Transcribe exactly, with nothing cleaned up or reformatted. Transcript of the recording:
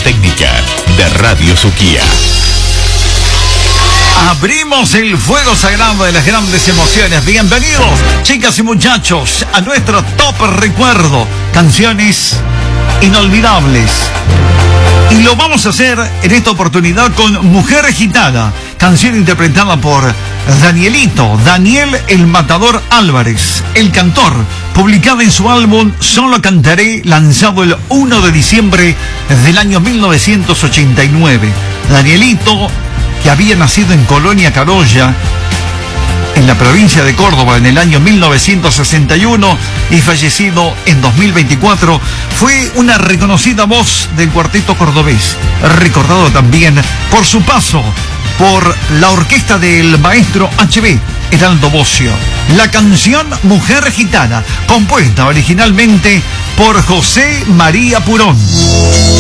técnica de Radio Suquía. Abrimos el fuego sagrado de las grandes emociones. Bienvenidos, chicas y muchachos, a nuestro top recuerdo. Canciones inolvidables. Y lo vamos a hacer en esta oportunidad con Mujer Gitana, canción interpretada por Danielito, Daniel el Matador Álvarez, el cantor, publicada en su álbum Solo Cantaré, lanzado el uno de diciembre del año mil novecientos ochenta y nueve. Danielito, que había nacido en Colonia Carolla, en la provincia de Córdoba, en el año mil novecientos sesenta y uno, y fallecido en dos mil veinticuatro, fue una reconocida voz del cuarteto cordobés, recordado también por su paso por la orquesta del maestro H B Heraldo Bocio. La canción Mujer Gitana, compuesta originalmente por José María Purón.